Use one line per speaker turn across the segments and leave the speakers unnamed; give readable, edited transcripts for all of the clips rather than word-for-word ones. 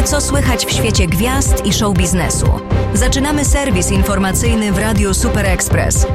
Co słychać w świecie gwiazd i show biznesu? Zaczynamy serwis informacyjny w Radiu Super Express.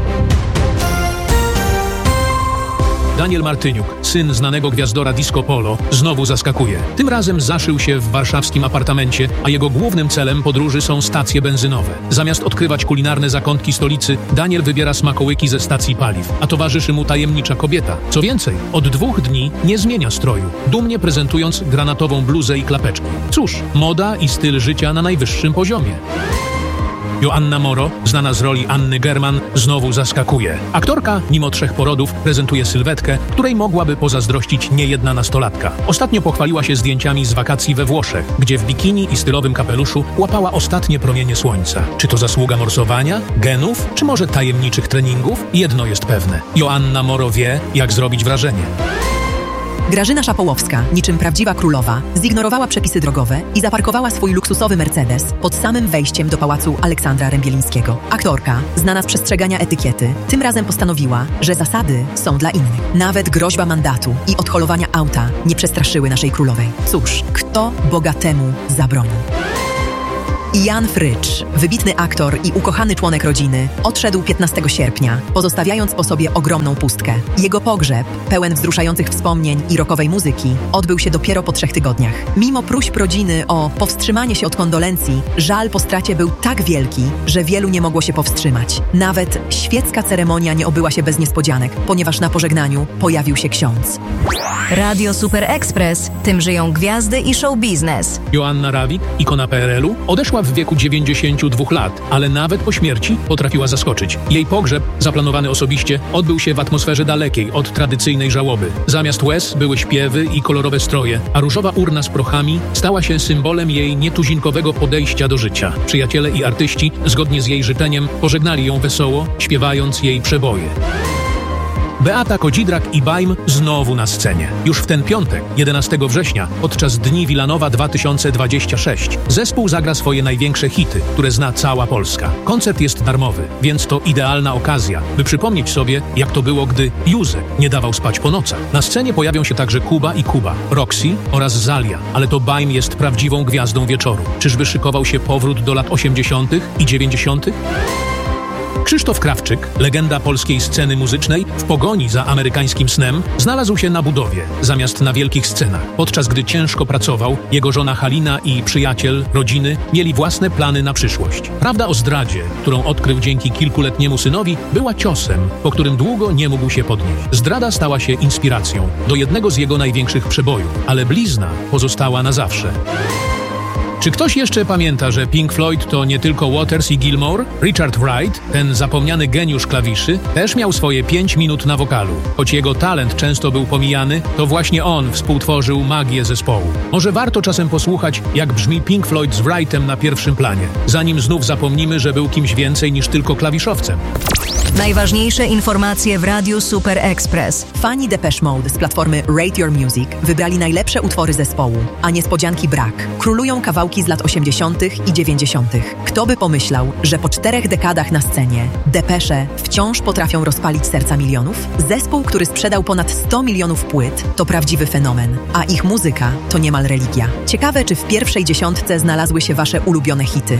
Daniel Martyniuk, syn znanego gwiazdora disco polo, znowu zaskakuje. Tym razem zaszył się w warszawskim apartamencie, a jego głównym celem podróży są stacje benzynowe. Zamiast odkrywać kulinarne zakątki stolicy, Daniel wybiera smakołyki ze stacji paliw, a towarzyszy mu tajemnicza kobieta. Co więcej, od 2 dni nie zmienia stroju, dumnie prezentując granatową bluzę i klapeczki. Cóż, moda i styl życia na najwyższym poziomie. Joanna Moro, znana z roli Anny German, znowu zaskakuje. Aktorka, mimo 3 porodów, prezentuje sylwetkę, której mogłaby pozazdrościć niejedna nastolatka. Ostatnio pochwaliła się zdjęciami z wakacji we Włoszech, gdzie w bikini i stylowym kapeluszu łapała ostatnie promienie słońca. Czy to zasługa morsowania, genów, czy może tajemniczych treningów? Jedno jest pewne. Joanna Moro wie, jak zrobić wrażenie.
Grażyna Szapołowska, niczym prawdziwa królowa, zignorowała przepisy drogowe i zaparkowała swój luksusowy Mercedes pod samym wejściem do pałacu Aleksandra Rembielińskiego. Aktorka, znana z przestrzegania etykiety, tym razem postanowiła, że zasady są dla innych. Nawet groźba mandatu i odholowania auta nie przestraszyły naszej królowej. Cóż, kto bogatemu zabroni? Jan Frycz, wybitny aktor i ukochany członek rodziny, odszedł 15 sierpnia, pozostawiając po sobie ogromną pustkę. Jego pogrzeb, pełen wzruszających wspomnień i rockowej muzyki, odbył się dopiero po 3 tygodniach. Mimo próśb rodziny o powstrzymanie się od kondolencji, żal po stracie był tak wielki, że wielu nie mogło się powstrzymać. Nawet świecka ceremonia nie obyła się bez niespodzianek, ponieważ na pożegnaniu pojawił się ksiądz.
Radio Super Express. Tym żyją gwiazdy i show biznes.
Joanna Rawik, ikona PRL-u, odeszła w wieku 92 lat, ale nawet po śmierci potrafiła zaskoczyć. Jej pogrzeb, zaplanowany osobiście, odbył się w atmosferze dalekiej od tradycyjnej żałoby. Zamiast łez były śpiewy i kolorowe stroje, a różowa urna z prochami stała się symbolem jej nietuzinkowego podejścia do życia. Przyjaciele i artyści, zgodnie z jej życzeniem, pożegnali ją wesoło, śpiewając jej przeboje. Beata Kodzidrak i Bajm znowu na scenie. Już w ten piątek, 11 września, podczas Dni Wilanowa 2026, zespół zagra swoje największe hity, które zna cała Polska. Koncert jest darmowy, więc to idealna okazja, by przypomnieć sobie, jak to było, gdy Józek nie dawał spać po nocach. Na scenie pojawią się także Kuba i Kuba, Roxy oraz Zalia, ale to Bajm jest prawdziwą gwiazdą wieczoru. Czyżby szykował się powrót do lat 80. i 90.? Krzysztof Krawczyk, legenda polskiej sceny muzycznej, w pogoni za amerykańskim snem, znalazł się na budowie, zamiast na wielkich scenach. Podczas gdy ciężko pracował, jego żona Halina i przyjaciel, rodziny, mieli własne plany na przyszłość. Prawda o zdradzie, którą odkrył dzięki kilkuletniemu synowi, była ciosem, po którym długo nie mógł się podnieść. Zdrada stała się inspiracją do jednego z jego największych przebojów, ale blizna pozostała na zawsze. Czy ktoś jeszcze pamięta, że Pink Floyd to nie tylko Waters i Gilmour? Richard Wright, ten zapomniany geniusz klawiszy, też miał swoje 5 minut na wokalu. Choć jego talent często był pomijany, to właśnie on współtworzył magię zespołu. Może warto czasem posłuchać, jak brzmi Pink Floyd z Wrightem na pierwszym planie, zanim znów zapomnimy, że był kimś więcej niż tylko klawiszowcem.
Najważniejsze informacje w Radiu Super Express.
Fani Depeche Mode z platformy Rate Your Music wybrali najlepsze utwory zespołu, a niespodzianki brak. Królują kawałki z lat 80. i 90. Kto by pomyślał, że po 4 dekadach na scenie Depeche wciąż potrafią rozpalić serca milionów? Zespół, który sprzedał ponad 100 milionów płyt, to prawdziwy fenomen, a ich muzyka to niemal religia. Ciekawe, czy w pierwszej 10 znalazły się wasze ulubione hity.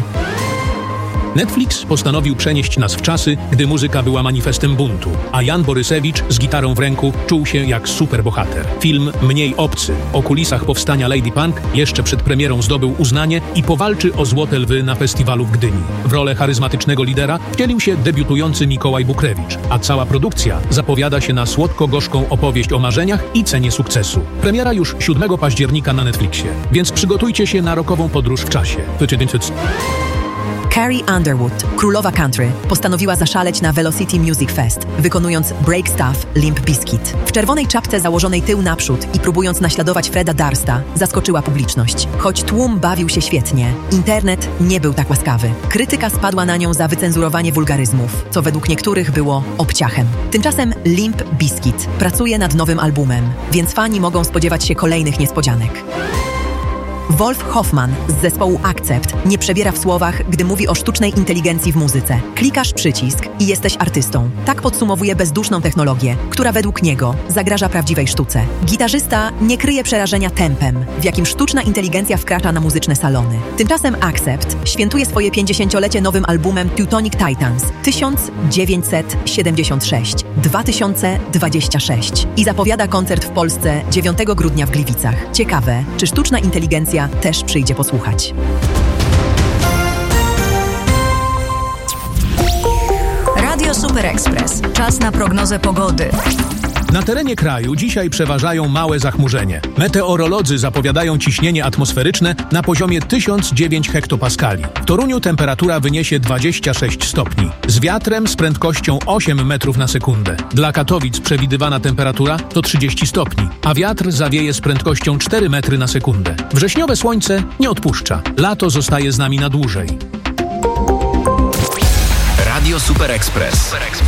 Netflix postanowił przenieść nas w czasy, gdy muzyka była manifestem buntu, a Jan Borysewicz z gitarą w ręku czuł się jak superbohater. Film Mniej obcy o kulisach powstania Lady Punk jeszcze przed premierą zdobył uznanie i powalczy o Złote Lwy na festiwalu w Gdyni. W rolę charyzmatycznego lidera wcielił się debiutujący Mikołaj Bukrewicz, a cała produkcja zapowiada się na słodko-gorzką opowieść o marzeniach i cenie sukcesu. Premiera już 7 października na Netflixie, więc przygotujcie się na rockową podróż w czasie.
Carrie Underwood, królowa country, postanowiła zaszaleć na Velocity Music Fest, wykonując Break Stuff Limp Bizkit. W czerwonej czapce założonej tył naprzód i próbując naśladować Freda Dursta, zaskoczyła publiczność. Choć tłum bawił się świetnie, internet nie był tak łaskawy. Krytyka spadła na nią za wycenzurowanie wulgaryzmów, co według niektórych było obciachem. Tymczasem Limp Bizkit pracuje nad nowym albumem, więc fani mogą spodziewać się kolejnych niespodzianek. Wolf Hoffman z zespołu Accept nie przebiera w słowach, gdy mówi o sztucznej inteligencji w muzyce. Klikasz przycisk i jesteś artystą. Tak podsumowuje bezduszną technologię, która według niego zagraża prawdziwej sztuce. Gitarzysta nie kryje przerażenia tempem, w jakim sztuczna inteligencja wkracza na muzyczne salony. Tymczasem Accept świętuje swoje 50-lecie nowym albumem Teutonic Titans 1976-2026 i zapowiada koncert w Polsce 9 grudnia w Gliwicach. Ciekawe, czy sztuczna inteligencja też przyjdzie posłuchać.
Radio Super Express. Czas na prognozę pogody.
Na terenie kraju dzisiaj przeważają małe zachmurzenie. Meteorolodzy zapowiadają ciśnienie atmosferyczne na poziomie 1009 hektopaskali. W Toruniu temperatura wyniesie 26 stopni. Z wiatrem z prędkością 8 metrów na sekundę. Dla Katowic przewidywana temperatura to 30 stopni, a wiatr zawieje z prędkością 4 metry na sekundę. Wrześniowe słońce nie odpuszcza. Lato zostaje z nami na dłużej.
Radio Super Express.